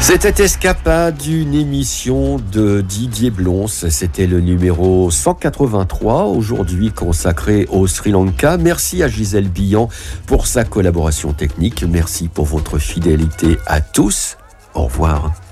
C'était Escapade, une émission de Didier Blons. C'était le numéro 183, aujourd'hui consacré au Sri Lanka. Merci à Gisèle Billan pour sa collaboration technique. Merci pour votre fidélité à tous. Au revoir.